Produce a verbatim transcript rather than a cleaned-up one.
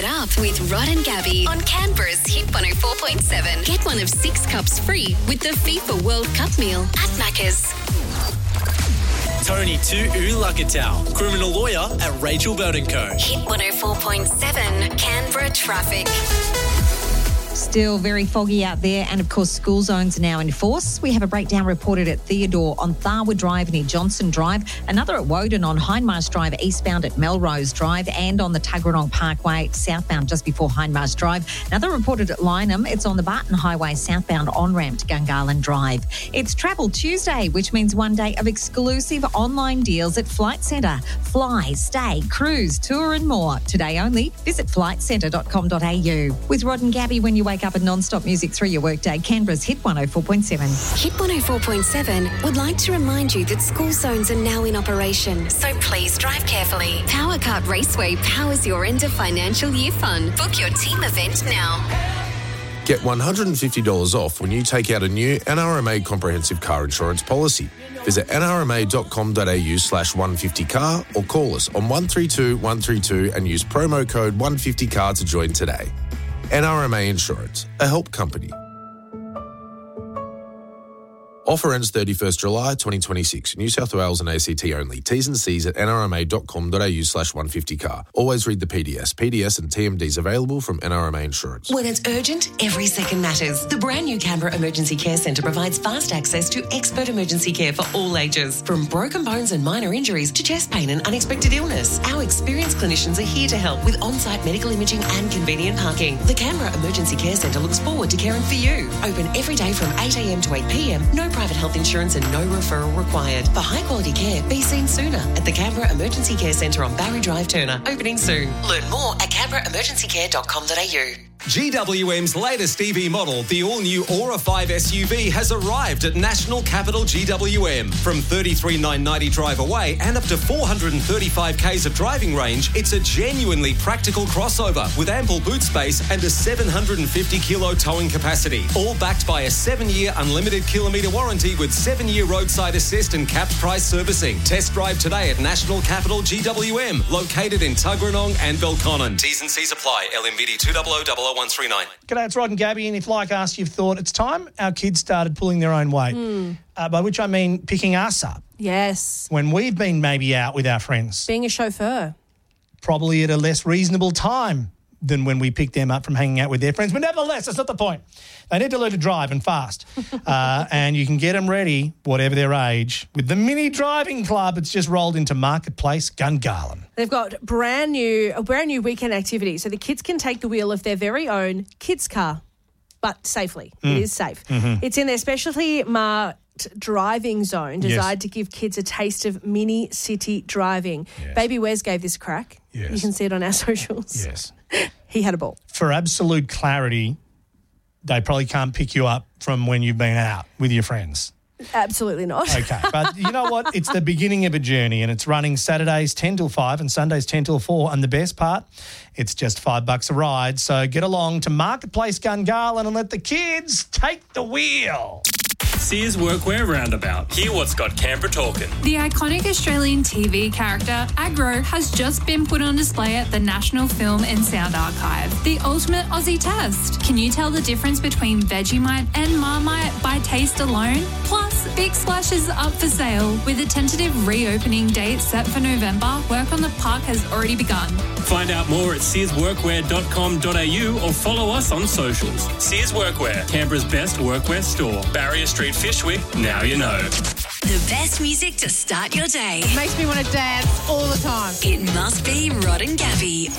Get up with Rod and Gabby on Canberra's Hit one oh four point seven. Get one of six cups free with the FIFA World Cup meal at Macca's. Tony Tu'u Lukatau, criminal lawyer at Rachel Bird and Co. Hit one oh four point seven, Canberra traffic. Still very foggy out there, and of course school zones are now in force. We have a breakdown reported at Theodore on Tharwood Drive near Johnson Drive, another at Woden on Hindmarsh Drive eastbound at Melrose Drive, and on the Tuggeranong Parkway southbound just before Hindmarsh Drive. Another reported at Lynham. It's on the Barton Highway southbound on-ramp to Gungahlin Drive. It's Travel Tuesday, which means one day of exclusive online deals at Flight Centre. Fly, stay, cruise, tour and more. Today only. Visit flight centre dot com dot a u. With Rod and Gabby when you wake up and non-stop music through your workday. Canberra's Hit one oh four point seven. Hit one oh four point seven would like to remind you that school zones are now in operation, so please drive carefully. Powercart Raceway powers your end of financial year fun. Book your team event now. Get one hundred fifty dollars off when you take out a new N R M A comprehensive car insurance policy. Visit n r m a dot com dot a u slash one fifty car or call us on one three two one three two and use promo code one fifty car to join today. N R M A Insurance, a help company. Offer ends thirty-first July twenty twenty-six. New South Wales and A C T only. T's and C's at n r m a dot com dot a u slash one fifty car. Always read the P D S. P D S and T M Ds available from N R M A Insurance. When it's urgent, every second matters. The brand new Canberra Emergency Care Centre provides fast access to expert emergency care for all ages. From broken bones and minor injuries to chest pain and unexpected illness, our experienced clinicians are here to help with on-site medical imaging and convenient parking. The Canberra Emergency Care Centre looks forward to caring for you. Open every day from eight a m to eight p m. No private health insurance and no referral required. For high quality care, be seen sooner at the Canberra Emergency Care Centre on Barry Drive, Turner. Opening soon. Learn more at canberra emergency care dot com dot a u. G W M's latest E V model, the all-new Aura five S U V, has arrived at National Capital G W M. From thirty-three thousand nine hundred ninety drive away and up to four hundred thirty-five kays of driving range, it's a genuinely practical crossover with ample boot space and a seven hundred fifty kilo towing capacity. All backed by a seven-year unlimited kilometre warranty with seven-year roadside assist and capped price servicing. Test drive today at National Capital G W M, located in Tuggeranong and Belconnen. T's and C's apply. L M V D two zero zero zero zero one three nine. G'day, it's Rod and Gabby, and if, like us, you've thought it's time our kids started pulling their own weight, Mm. uh, by which I mean picking us up Yes. when we've been maybe out with our friends, Being a chauffeur. probably at a less reasonable time than when we pick them up from hanging out with their friends. But nevertheless, that's not the point. They need to learn to drive and fast. uh, and you can get them ready, whatever their age, with the Mini Driving Club. It's just rolled into Marketplace, Gungahlin. They've got brand new a brand new weekend activity, so the kids can take the wheel of their very own kids' car, but safely. Mm. It is safe. Mhm. It's in their specially marked driving zone Yes. designed to give kids a taste of mini city driving. Yes. Baby Wes gave this a crack. Yes. You can see it on our socials. Yes. He had a ball. For absolute clarity, they probably can't pick you up from when you've been out with your friends. Absolutely not. Okay, but you know what? It's the beginning of a journey, and it's running Saturdays ten till five and Sundays ten till four. And the best part, it's just five bucks a ride. So get along to Marketplace Gungahlin and let the kids take the wheel. Sears Workwear Roundabout. Hear what's got Canberra talking. The iconic Australian T V character Agro has just been put on display at the National Film and Sound Archive. The ultimate Aussie test. Can you tell the difference between Vegemite and Marmite by taste alone? Plus, Big Splash is up for sale. With a tentative reopening date set for November, work on the park has already begun. Find out more at sears workwear dot com dot a u or follow us on socials. Sears Workwear, Canberra's best workwear store. Barrier Street, Fishwick, now you know. The best music to start your day. Makes me want to dance all the time. It must be Rod and Gabby.